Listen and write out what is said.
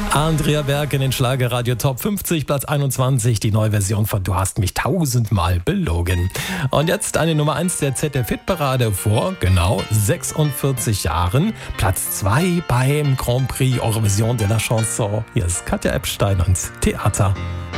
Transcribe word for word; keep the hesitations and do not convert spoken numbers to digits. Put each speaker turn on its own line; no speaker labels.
Andrea Berg in den Schlagerradio Top fünfzig, Platz einundzwanzig, die neue Version von Du hast mich tausendmal belogen. Und jetzt eine Nummer eins der Z D F-Hitparade vor genau sechsundvierzig Jahren. Platz zwei beim Grand Prix Eurovision de la Chanson. Hier ist Katja Epstein und Theater.